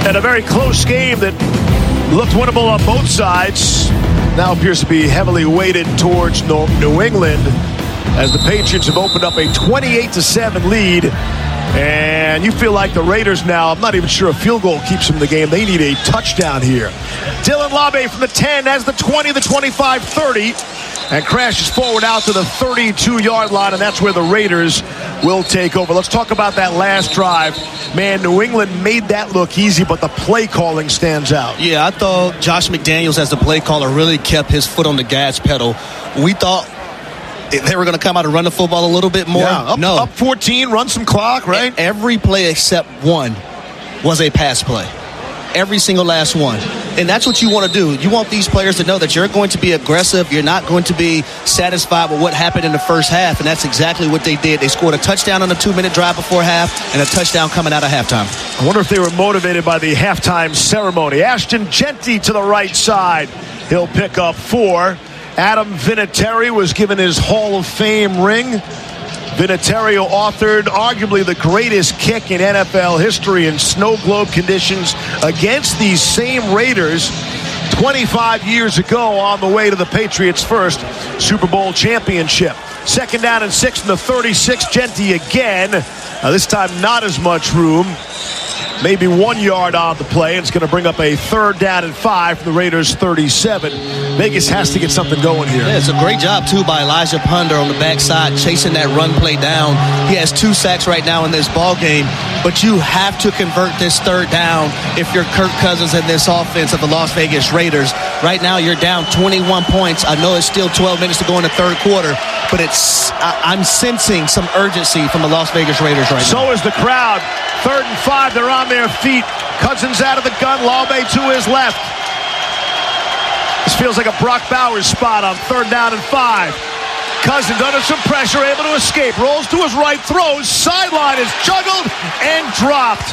And a very close game that looked winnable on both sides now appears to be heavily weighted towards New England as the Patriots have opened up a 28-7 lead. And you feel like the Raiders now, I'm not even sure a field goal keeps them in the game. They need a touchdown here. Dylan Labe from the 10 has the 20, the 25, 30, and crashes forward out to the 32-yard line, and that's where the Raiders will take over. Let's talk about that last drive. Man, New England made that look easy, but the play calling stands out. Yeah, I thought Josh McDaniels, as the play caller, really kept his foot on the gas pedal. We thought they were going to come out and run the football a little bit more. Yeah, up 14, run some clock, right? Every play except one was a pass play. Every single last one. And that's what you want to do. You want these players to know that you're going to be aggressive. You're not going to be satisfied with what happened in the first half. And that's exactly what they did. They scored a touchdown on a 2-minute drive before half and a touchdown coming out of halftime. I wonder if they were motivated by the halftime ceremony. Ashton Jeanty to the right side. He'll pick up 4. Adam Vinatieri was given his Hall of Fame ring. Vinatieri authored arguably the greatest kick in NFL history in snow globe conditions against these same Raiders 25 years ago on the way to the Patriots' first Super Bowl championship. 2nd down and 6 from the 36. Jeanty again. This time not as much room. Maybe 1 yard on the play. It's going to bring up a 3rd down and 5 from the Raiders' 37. Vegas has to get something going here. Yeah, it's a great job, too, by Elijah Ponder on the backside, chasing that run play down. He has 2 sacks right now in this ball game, but you have to convert this 3rd down if you're Kirk Cousins in this offense of the Las Vegas Raiders. Right now, you're down 21 points. I know it's still 12 minutes to go in the 3rd quarter, but I'm sensing some urgency from the Las Vegas Raiders right now. So is the crowd. 3rd and 5, they're on their feet. Cousins out of the gun, Labe to his left. This feels like a Brock Bowers spot on 3rd down and 5. Cousins under some pressure, able to escape. Rolls to his right, throws. Sideline is juggled and dropped.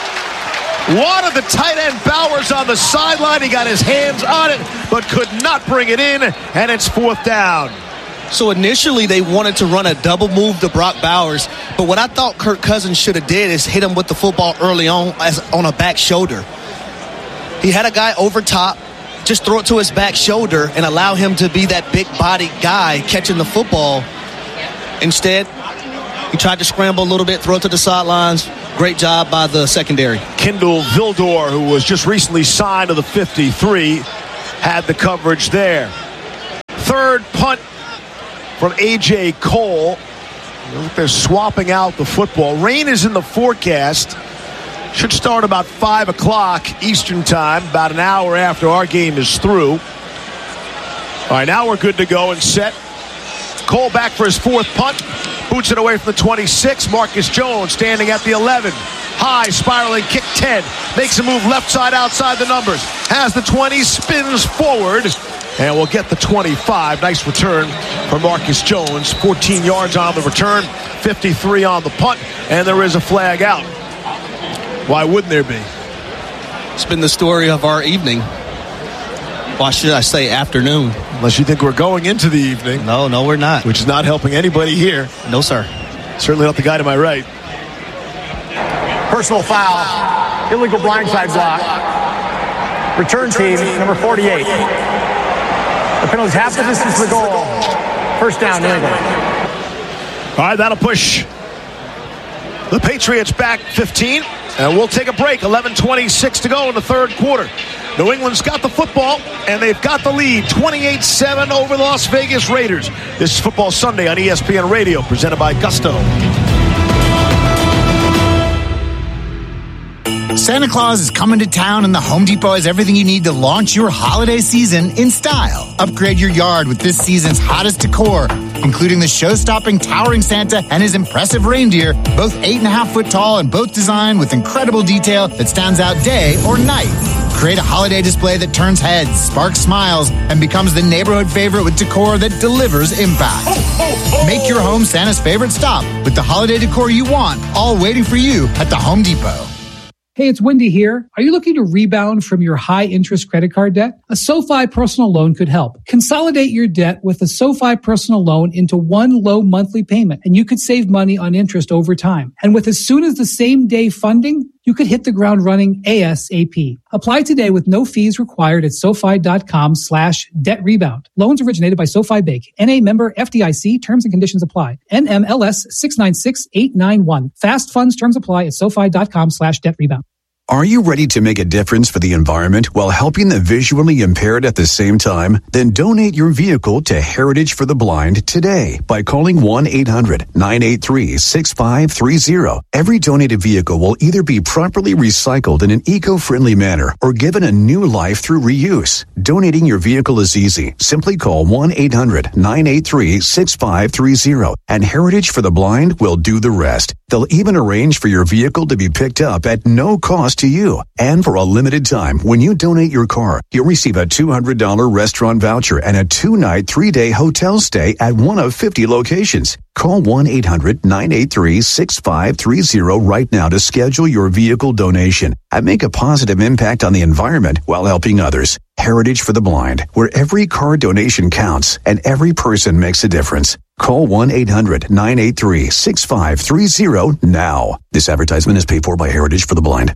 Wanted the tight end Bowers on the sideline. He got his hands on it, but could not bring it in, and it's 4th down. So initially they wanted to run a double move to Brock Bowers, but what I thought Kirk Cousins should have did is hit him with the football early on on a back shoulder. He had a guy over top, just throw it to his back shoulder and allow him to be that big body guy catching the football. Instead, he tried to scramble a little bit, throw it to the sidelines. Great job by the secondary. Kindle Vildor, who was just recently signed to the 53, had the coverage there. 3rd punt from A.J. Cole. They're swapping out the football. Rain is in the forecast. Should start about 5 o'clock Eastern time, about an hour after our game is through. All right, now we're good to go and set. Cole back for his 4th punt. Boots it away from the 26. Marcus Jones standing at the 11. High, spiraling kick 10. Makes a move left side outside the numbers. Has the 20, spins forward. And we'll get the 25. Nice return for Marcus Jones. 14 yards on the return, 53 on the punt, and there is a flag out. Why wouldn't there be? It's been the story of our evening. Why should I say afternoon? Unless you think we're going into the evening. No, we're not. Which is not helping anybody here. No, sir. Certainly not the guy to my right. Personal foul. Illegal blindside block. Return team, number 48. The penalty's half the distance to the goal. 1st down, New England. All right, that'll push the Patriots back 15. And we'll take a break. 11:26 to go in the 3rd quarter. New England's got the football, and they've got the lead. 28-7 over the Las Vegas Raiders. This is Football Sunday on ESPN Radio, presented by Gusto. Santa Claus is coming to town, and the Home Depot has everything you need to launch your holiday season in style. Upgrade your yard with this season's hottest decor, including the show-stopping towering Santa and his impressive reindeer, both 8.5 foot tall and both designed with incredible detail that stands out day or night. Create a holiday display that turns heads, sparks smiles, and becomes the neighborhood favorite with decor that delivers impact. Make your home Santa's favorite stop with the holiday decor you want, all waiting for you at the Home Depot. Hey, it's Wendy here. Are you looking to rebound from your high-interest credit card debt? A SoFi personal loan could help. Consolidate your debt with a SoFi personal loan into one low monthly payment, and you could save money on interest over time. And with as soon as the same day funding, you could hit the ground running ASAP. Apply today with no fees required at SoFi.com/debt-rebound. Loans originated by SoFi Bank. NA member FDIC. Terms and conditions apply. NMLS 696891. Fast funds terms apply at SoFi.com/debt-rebound. Are you ready to make a difference for the environment while helping the visually impaired at the same time? Then donate your vehicle to Heritage for the Blind today by calling 1-800-983-6530. Every donated vehicle will either be properly recycled in an eco-friendly manner or given a new life through reuse. Donating your vehicle is easy. Simply call 1-800-983-6530 and Heritage for the Blind will do the rest. They'll even arrange for your vehicle to be picked up at no cost to you. And for a limited time, when you donate your car, you'll receive a $200 restaurant voucher and a 2-night, 3-day hotel stay at one of 50 locations. Call 1-800-983-6530 right now to schedule your vehicle donation and make a positive impact on the environment while helping others. Heritage for the Blind, where every car donation counts and every person makes a difference. Call 1-800-983-6530 now. This advertisement is paid for by Heritage for the Blind.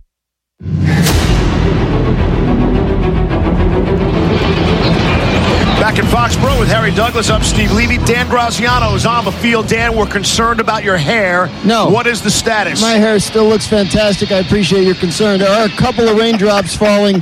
Back in Foxborough with Harry Douglas. I'm Steve Levy. Dan Graziano is on the field. Dan, we're concerned about your hair. No. What is the status? My hair still looks fantastic. I appreciate your concern. There are a couple of raindrops falling.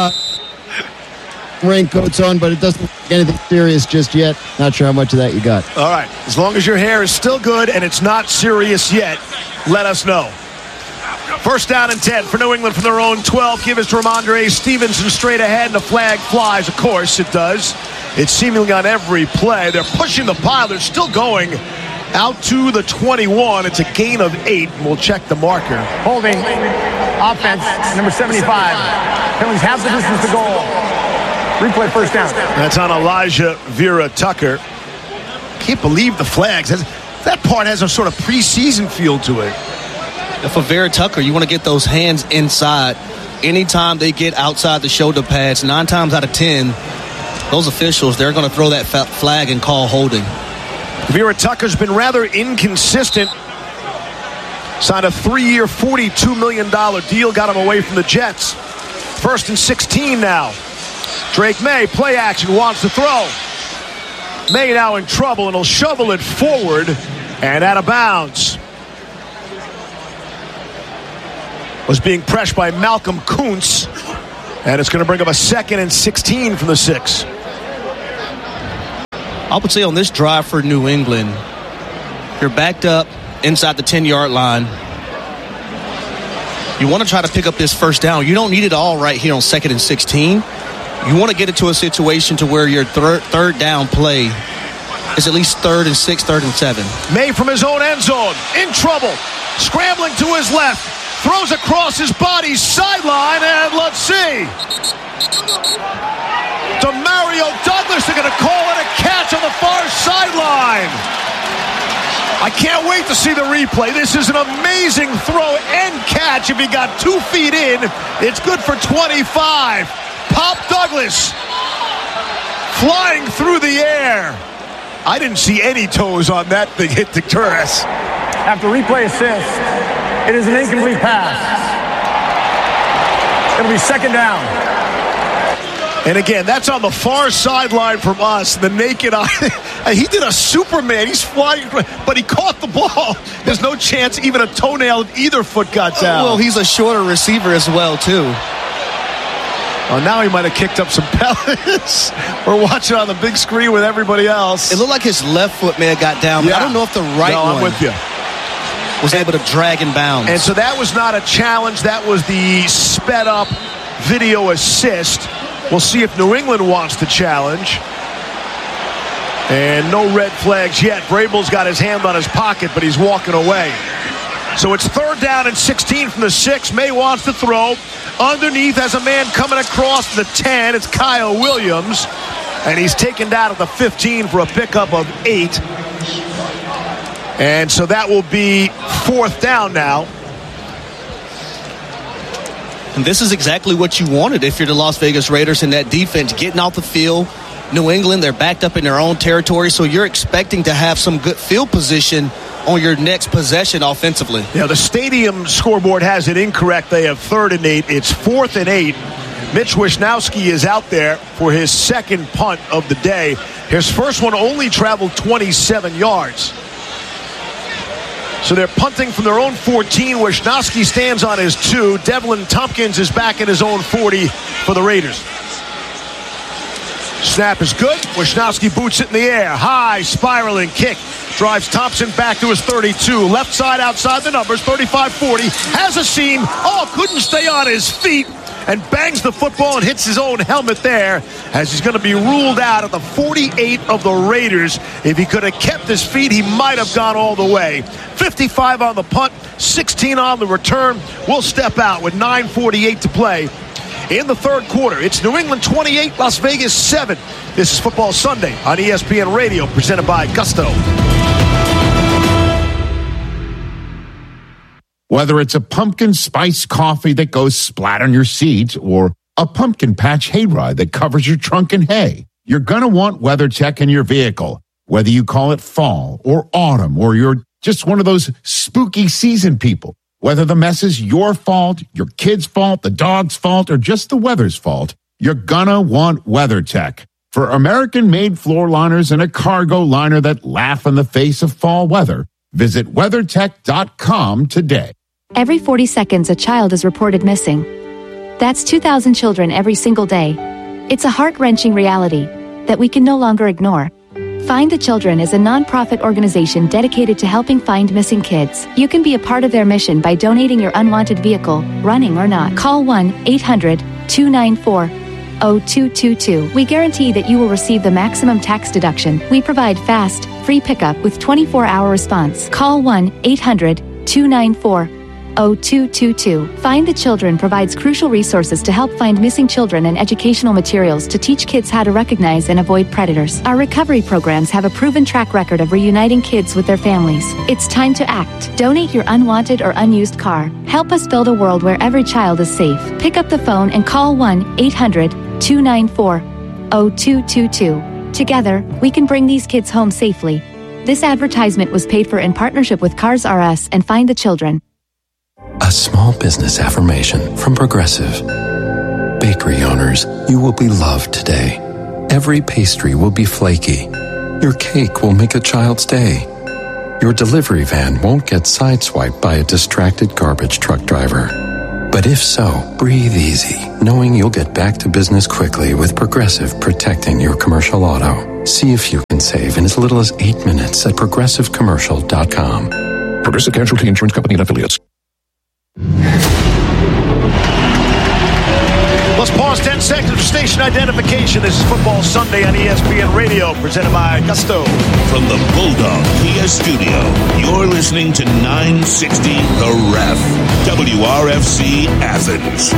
Raincoats on, but it doesn't look anything serious just yet. Not sure how much of that you got. All right. As long as your hair is still good and it's not serious yet, let us know. First down and 10 for New England from their own 12. Give us to Ramondre Stevenson straight ahead, and the flag flies. Of course it does. It's seemingly on every play. They're pushing the pile. They're still going out to the 21. It's a gain of 8. We'll check the marker. Holding offense, number 75. Penalties half the distance to goal. Replay first down. That's on Elijah Vera Tucker. Can't believe the flags. That part has a sort of preseason feel to it. For Vera Tucker, you want to get those hands inside. Anytime they get outside the shoulder pads, 9 times out of 10, those officials, they're going to throw that flag and call holding. Vera Tucker's been rather inconsistent. Signed a 3-year, $42 million deal, got him away from the Jets. 1st and 16 now. Drake May, play action, wants to throw. May now in trouble, and he'll shovel it forward and out of bounds. Was being pressed by Malcolm Kuntz, and it's going to bring up a 2nd and 16 from the 6. I would say on this drive for New England, you're backed up inside the 10-yard line. You want to try to pick up this first down. You don't need it all right here on 2nd and 16. You want to get into a situation to where your third down play is at least 3rd and 6, 3rd and 7. May from his own end zone, in trouble, scrambling to his left. Throws across his body, sideline, and let's see. Demario Douglas, they're going to call it a catch on the far sideline. I can't wait to see the replay. This is an amazing throw and catch. If he got 2 feet in, it's good for 25. Pop Douglas flying through the air. I didn't see any toes on that thing hit the turret. After replay assist, it is an incomplete pass. It'll be 2nd down. And again, that's on the far sideline from us. The naked eye. He did a Superman. He's flying, but he caught the ball. There's no chance even a toenail of either foot got down. Well, he's a shorter receiver as well, too. Oh, now he might have kicked up some pellets. We're watching on the big screen with everybody else. It looked like his left foot may have got down, but I don't know if the right one I'm with you. was able to drag in bounds. And so that was not a challenge. That was the sped up video assist. We'll see if New England wants to challenge. And no red flags yet. Vrabel's got his hand on his pocket, but he's walking away. So it's 3rd down and 16 from the 6. May wants to throw. Underneath has a man coming across the 10. It's Kyle Williams. And he's taken down at the 15 for a pickup of 8. And so that will be 4th down now. And this is exactly what you wanted if you're the Las Vegas Raiders in that defense. Getting off the field. New England, they're backed up in their own territory, so you're expecting to have some good field position on your next possession offensively. Yeah, the stadium scoreboard has it incorrect. They have 3rd and 8. It's 4th and 8. Mitch Wishnowsky is out there for his second punt of the day. His first one only traveled 27 yards. So they're punting from their own 14. Wishnowsky stands on his 2. Devlin Tompkins is back in his own 40 for the Raiders. Snap is good. Wishnowsky boots it in the air. High, spiraling kick. Drives Thompson back to his 32. Left side outside the numbers. 35-40. Has a seam. Oh, couldn't stay on his feet. And bangs the football and hits his own helmet there as he's going to be ruled out at the 48 of the Raiders. If he could have kept his feet, he might have gone all the way. 55 on the punt, 16 on the return. We'll step out with 9:48 to play in the third quarter. It's New England 28, Las Vegas 7. This is Football Sunday on ESPN Radio, presented by Gusto. Whether it's a pumpkin spice coffee that goes splat on your seat or a pumpkin patch hayride that covers your trunk in hay, you're going to want WeatherTech in your vehicle. Whether you call it fall or autumn or you're just one of those spooky season people, whether the mess is your fault, your kid's fault, the dog's fault, or just the weather's fault, you're going to want WeatherTech. For American-made floor liners and a cargo liner that laugh in the face of fall weather, visit WeatherTech.com today. Every 40 seconds, a child is reported missing. That's 2,000 children every single day. It's a heart-wrenching reality that we can no longer ignore. Find the Children is a non-profit organization dedicated to helping find missing kids. You can be a part of their mission by donating your unwanted vehicle, running or not. Call 1-800-294-0222. We guarantee that you will receive the maximum tax deduction. We provide fast, free pickup with 24-hour response. Call 1-800-294-0222. Find the Children provides crucial resources to help find missing children and educational materials to teach kids how to recognize and avoid predators. Our recovery programs have a proven track record of reuniting kids with their families. It's time to act. Donate your unwanted or unused car. Help us build a world where every child is safe. Pick up the phone and call 1-800-294-0222. Together, we can bring these kids home safely. This advertisement was paid for in partnership with Cars R Us and Find the Children. A small business affirmation from Progressive. Bakery owners, you will be loved today. Every pastry will be flaky. Your cake will make a child's day. Your delivery van won't get sideswiped by a distracted garbage truck driver. But if so, breathe easy, knowing you'll get back to business quickly with Progressive protecting your commercial auto. See if you can save in as little as 8 minutes at ProgressiveCommercial.com. Progressive Casualty Insurance Company and Affiliates. Let's pause 10 seconds for station identification. This is Football Sunday on ESPN Radio, presented by Gusto. From the Bulldog Kia studio, you're listening to 960 The Ref, WRFC Athens.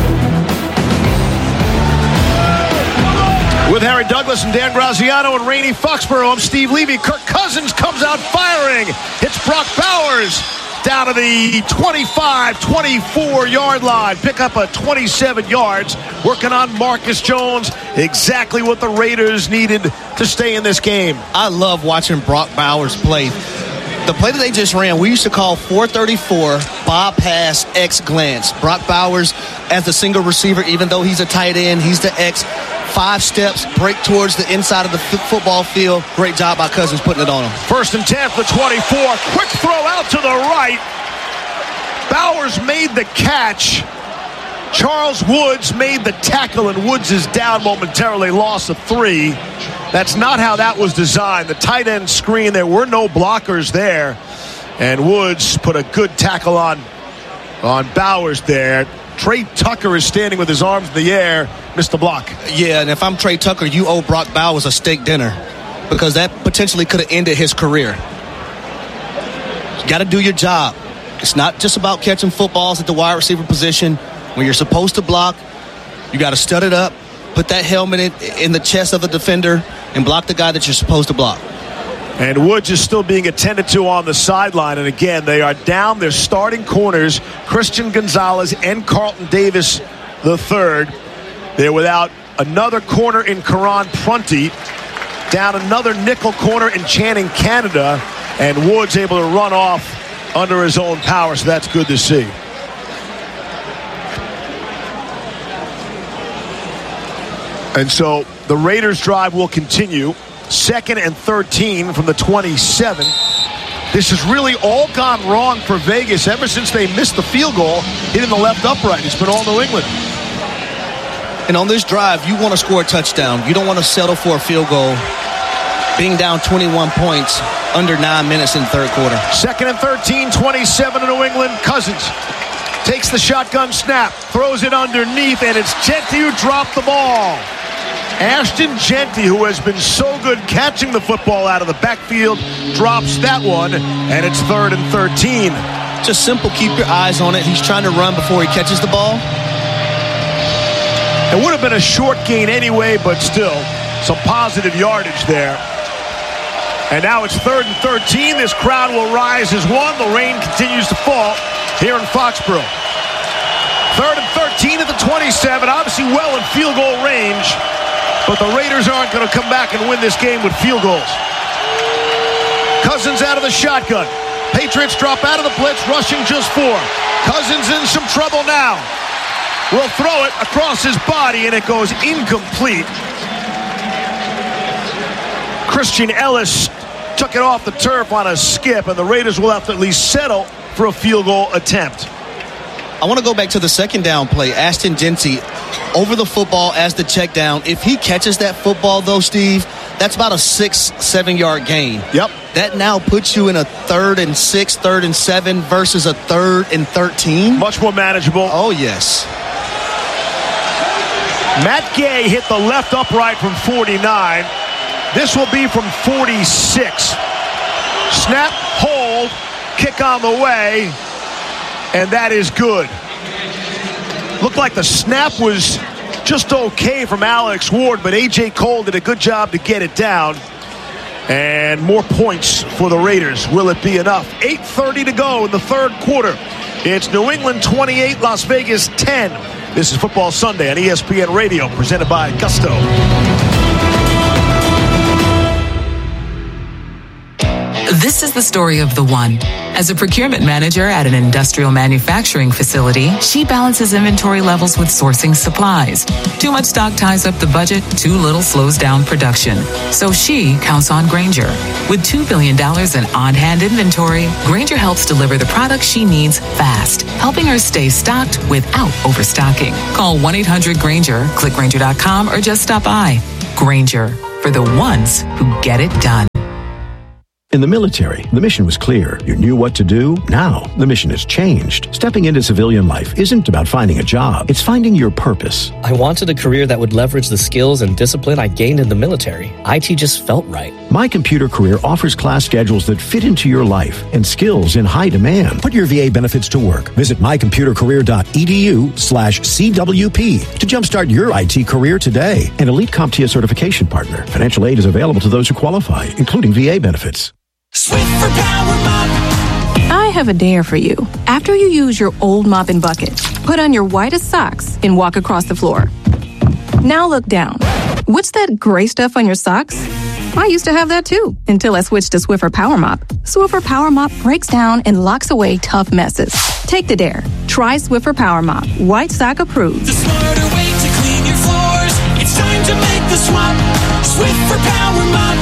With Harry Douglas and Dan Graziano and Rainey Foxborough, I'm Steve Levy. Kirk Cousins comes out firing. Hits Brock Bowers down to the 25-24-yard line. Pick up a 27 yards. Working on Marcus Jones. Exactly what the Raiders needed to stay in this game. I love watching Brock Bowers play. The play that they just ran, we used to call 434 Bob Pass X Glance. Brock Bowers as the single receiver, even though he's a tight end, he's the X. 5 steps, break towards the inside of the football field. Great job by Cousins putting it on him. 1st and 10 for 24. Quick throw out to the right. Bowers made the catch. Charles Woods made the tackle, and Woods is down momentarily, loss of 3. That's not how that was designed. The tight end screen, there were no blockers there. And Woods put a good tackle on Bowers there. Trey Tucker is standing with his arms in the air, missed the block. Yeah, and if I'm Trey Tucker, you owe Brock Bowers a steak dinner because that potentially could have ended his career. You got to do your job. It's not just about catching footballs at the wide receiver position. When you're supposed to block, you got to stud it up, put that helmet in the chest of the defender, and block the guy that you're supposed to block. And Woods is still being attended to on the sideline. And again, they are down their starting corners, Christian Gonzalez and Carlton Davis III. They're without another corner in Karan Prunty, down another nickel corner in Channing Canada, And Woods able to run off under his own power, so that's good to see. And so the Raiders drive will continue. 2nd and 13 from the 27. This has really all gone wrong for Vegas ever since they missed the field goal hitting the left upright. It's been all New England. And on this drive, you want to score a touchdown. You don't want to settle for a field goal. Being down 21 points under 9 minutes in the third quarter. 2nd and 13, 27 to New England. Cousins takes the shotgun snap, throws it underneath, and it's Jeanty who dropped the ball. Ashton Jeanty, who has been so good catching the football out of the backfield, drops that one, and it's 3rd and 13. Just simple, keep your eyes on it. He's trying to run before he catches the ball. It would have been a short gain anyway, but still, some positive yardage there. And now it's 3rd and 13. This crowd will rise as one. The rain continues to fall here in Foxborough. 3rd and 13 at the 27. Obviously well in field goal range. But the Raiders aren't going to come back and win this game with field goals. Cousins out of the shotgun. Patriots drop out of the blitz, rushing just 4. Cousins in some trouble now. Will throw it across his body, and it goes incomplete. Christian Ellis took it off the turf on a skip, and the Raiders will have to at least settle for a field goal attempt. I want to go back to the second down play. Ashton Jeanty over the football as the check down. If he catches that football, though, Steve, that's about a 6-7 yard gain. Yep. That now puts you in a 3rd and 6, 3rd and 7 versus a 3rd and 13. Much more manageable. Oh, yes. Matt Gay hit the left upright from 49. This will be from 46. Snap, hold, kick on the way, and that is good. Looked like the snap was just okay from Alex Ward, but A.J. Cole did a good job to get it down. And more points for the Raiders. Will it be enough? 8:30 to go in the third quarter. It's New England 28, Las Vegas 10. This is Football Sunday on ESPN Radio, presented by Gusto. This is the story of the one. As a procurement manager at an industrial manufacturing facility, she balances inventory levels with sourcing supplies. Too much stock ties up the budget, too little slows down production. So she counts on Grainger. With $2 billion in on-hand inventory, Grainger helps deliver the products she needs fast, helping her stay stocked without overstocking. Call 1-800-GRAINGER, click Grainger.com, or just stop by. Grainger, for the ones who get it done. In the military, the mission was clear. You knew what to do. Now, the mission has changed. Stepping into civilian life isn't about finding a job. It's finding your purpose. I wanted a career that would leverage the skills and discipline I gained in the military. IT just felt right. My Computer Career offers class schedules that fit into your life and skills in high demand. Put your VA benefits to work. Visit mycomputercareer.edu/CWP to jumpstart your IT career today. An Elite CompTIA certification partner. Financial aid is available to those who qualify, including VA benefits. Swiffer Power Mop. I have a dare for you. After you use your old mop and bucket, put on your whitest socks and walk across the floor. Now look down. What's that gray stuff on your socks? I used to have that too, until I switched to Swiffer Power Mop. Swiffer Power Mop breaks down and locks away tough messes. Take the dare. Try Swiffer Power Mop. White sock approved. The smarter way to clean your floors. It's time to make the swap. Swiffer Power Mop.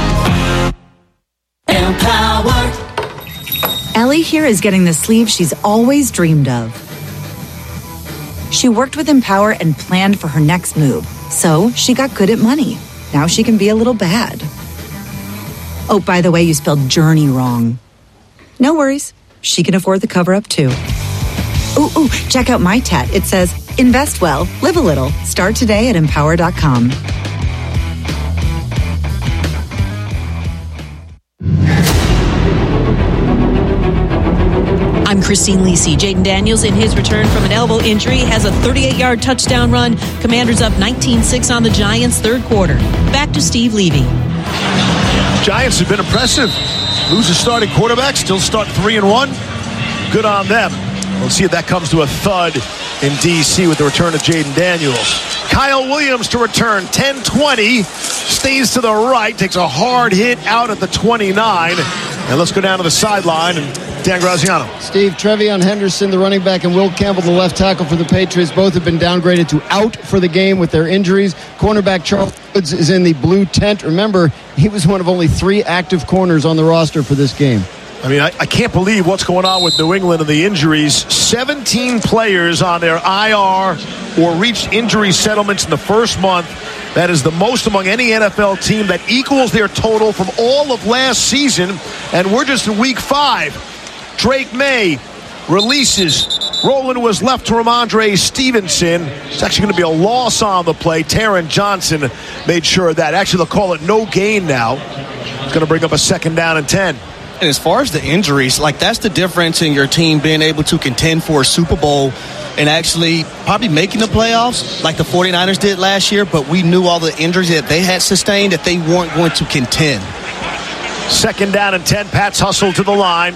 Empower. Ellie here is getting the sleeve she's always dreamed of. She worked with Empower and planned for her next move, so she got good at money. Now she can be a little bad. Oh, by the way, you spelled journey wrong. No worries. She can afford the cover-up, too. Ooh, check out my tat. It says, invest well, live a little. Start today at Empower.com. I'm Christine Lisi. Jaden Daniels, in his return from an elbow injury, has a 38-yard touchdown run. Commanders up 19-6 on the Giants, third quarter. Back to Steve Levy. Giants have been impressive. Lose a starting quarterback, still start 3-1. Good on them. We'll see if that comes to a thud in D.C. with the return of Jaden Daniels. Kyle Williams to return, 10-20. Stays to the right, takes a hard hit out at the 29. And let's go down to the sideline and Dan Graziano. Steve, Trevion Henderson, the running back, and Will Campbell, the left tackle for the Patriots, both have been downgraded to out for the game with their injuries. Cornerback Charles Woods is in the blue tent. Remember, he was one of only 3 active corners on the roster for this game. I mean, I can't believe what's going on with New England and the injuries. 17 players on their IR or reached injury settlements in the first month. That is the most among any NFL team. That equals their total from all of last season. And we're just in week 5. Drake May releases. Roland was left to Ramondre Stevenson. It's actually going to be a loss on the play. Taron Johnson made sure of that. Actually, they'll call it no gain now. It's going to bring up a 2nd down and 10. And as far as the injuries, that's the difference in your team being able to contend for a Super Bowl and actually probably making the playoffs like the 49ers did last year, but we knew all the injuries that they had sustained that they weren't going to contend. 2nd down and 10. Pats hustle to the line.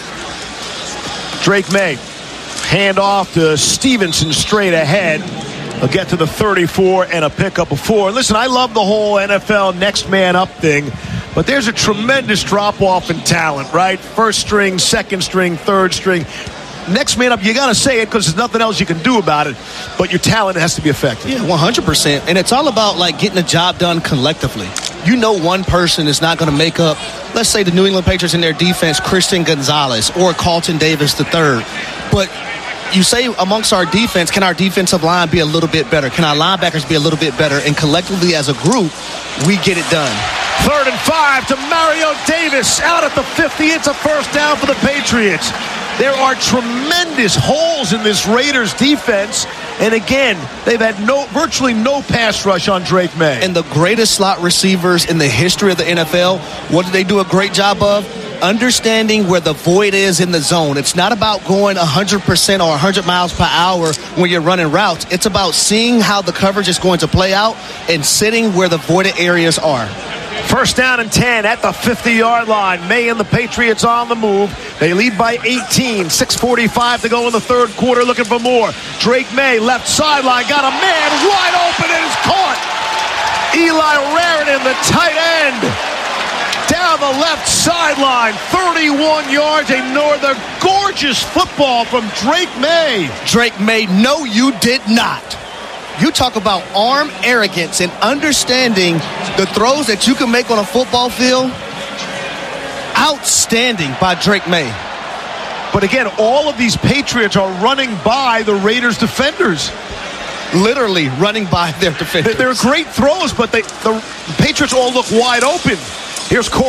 Drake May. Hand off to Stevenson straight ahead. They'll get to the 34 and a pickup of 4. Listen, I love the whole NFL next man up thing. But there's a tremendous drop-off in talent, right? First string, second string, third string. Next man up, you got to say it because there's nothing else you can do about it. But your talent has to be effective. Yeah, 100%. And it's all about, getting the job done collectively. You know one person is not going to make up, let's say the New England Patriots in their defense, Christian Gonzalez or Carlton Davis III. But you say amongst our defense, can our defensive line be a little bit better? Can our linebackers be a little bit better? And collectively as a group, we get it done. 3rd and 5 to Mario Davis out at the 50. It's a first down for the Patriots. There are tremendous holes in this Raiders defense. And again, they've had virtually no pass rush on Drake May. And the greatest slot receivers in the history of the NFL, what do they do a great job of? Understanding where the void is in the zone. It's not about going 100% or 100 miles per hour when you're running routes. It's about seeing how the coverage is going to play out and sitting where the voided areas are. First down and 10 at the 50-yard line. May and the Patriots on the move. They lead by 18. 6:45 to go in the third quarter. Looking for more. Drake May, left sideline, got a man wide open and is caught. Eli Raritan, the tight end, down the left sideline, 31 yards. Another gorgeous football from Drake May. Drake May, no, you did not. You talk about arm arrogance and understanding the throws that you can make on a football field. Outstanding by Drake May. But again, all of these Patriots are running by the Raiders defenders. Literally running by their defenders. They're great throws, but the Patriots all look wide open. Here's Corey.